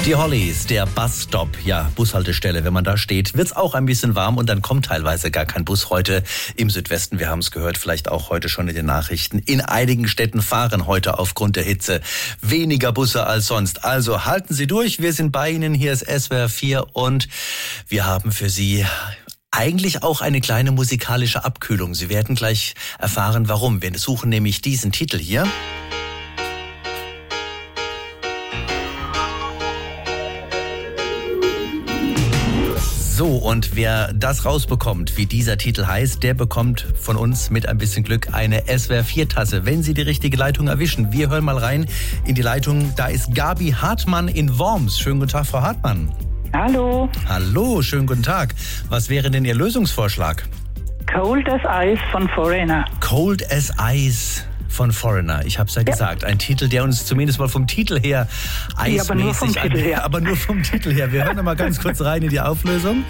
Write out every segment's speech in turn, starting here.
Die Hollies, der Busstop, ja, Bushaltestelle. Wenn man da steht, wird's auch ein bisschen warm und dann kommt teilweise gar kein Bus heute im Südwesten. Wir haben es gehört, vielleicht auch heute schon in den Nachrichten. In einigen Städten fahren heute aufgrund der Hitze weniger Busse als sonst. Also halten Sie durch, wir sind bei Ihnen. Hier ist SWR 4 und wir haben für Sie eigentlich auch eine kleine musikalische Abkühlung. Sie werden gleich erfahren, warum. Wir suchen nämlich diesen Titel hier. So, und wer das rausbekommt, wie dieser Titel heißt, der bekommt von uns mit ein bisschen Glück eine SWR 4-Tasse, wenn Sie die richtige Leitung erwischen. Wir hören mal rein in die Leitung. Da ist Gabi Hartmann in Worms. Schönen guten Tag, Frau Hartmann. Hallo. Hallo, schönen guten Tag. Was wäre denn Ihr Lösungsvorschlag? Cold as Ice von Foreigner. Cold as Ice von Foreigner. Ich habe es ja gesagt. Ein Titel, der uns zumindest mal vom Titel her eismäßig... aber nur vom Titel her. Aber nur vom Titel her. Wir hören noch mal ganz kurz rein in die Auflösung.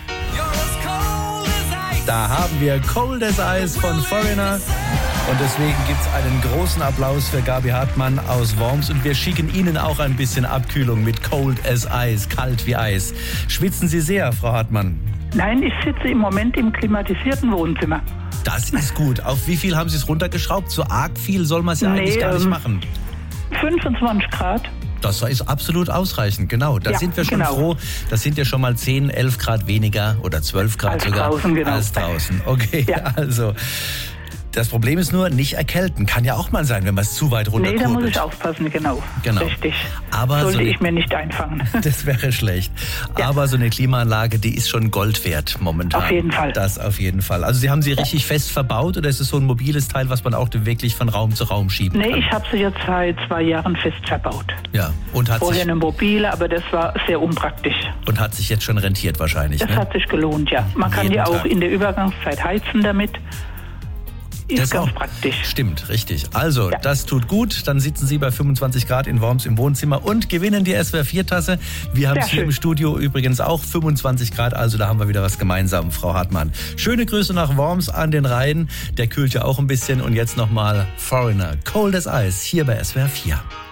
Da haben wir Cold as Ice von Foreigner. Und deswegen gibt es einen großen Applaus für Gabi Hartmann aus Worms. Und wir schicken Ihnen auch ein bisschen Abkühlung mit Cold as Ice, kalt wie Eis. Schwitzen Sie sehr, Frau Hartmann? Nein, ich sitze im Moment im klimatisierten Wohnzimmer. Das ist gut. Auf wie viel haben Sie es runtergeschraubt? So arg viel soll man es ja eigentlich gar nicht machen. 25 Grad. Das ist absolut ausreichend, genau. Da sind wir schon froh. Das sind ja schon mal 10, 11 Grad weniger oder 12 Grad als sogar draußen, genau. als draußen. Okay, ja. Also das Problem ist nur, nicht erkälten. Kann ja auch mal sein, wenn man es zu weit runterkurbelt. Nee, da muss ich aufpassen, genau. Richtig. Aber sollte ich mir nicht einfangen. Das wäre schlecht. Ja. Aber so eine Klimaanlage, die ist schon Gold wert momentan. Auf jeden Fall. Das auf jeden Fall. Also Sie haben sie richtig fest verbaut oder ist es so ein mobiles Teil, was man auch wirklich von Raum zu Raum schieben kann? Nee, ich habe sie jetzt seit 2 Jahren fest verbaut. Ja. Und hat vorher eine mobile, aber das war sehr unpraktisch. Und hat sich jetzt schon rentiert wahrscheinlich, Das hat sich gelohnt, ja. Man kann die auch in der Übergangszeit heizen damit. Ist das ganz auch praktisch. Stimmt, richtig. Also, das tut gut. Dann sitzen Sie bei 25 Grad in Worms im Wohnzimmer und gewinnen die SWR 4-Tasse. Wir haben es hier im Studio übrigens auch 25 Grad. Also, da haben wir wieder was gemeinsam, Frau Hartmann. Schöne Grüße nach Worms an den Rhein. Der kühlt ja auch ein bisschen. Und jetzt nochmal Foreigner, Cold as Ice, hier bei SWR 4.